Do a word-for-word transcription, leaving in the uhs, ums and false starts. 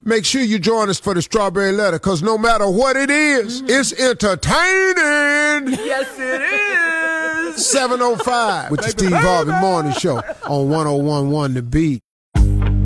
Make sure you join us for the Strawberry Letter, because no matter what it is, mm-hmm. it's entertaining. Yes, it is. seven oh five with the Steve Harvey Morning Show on one oh one point one The Beat.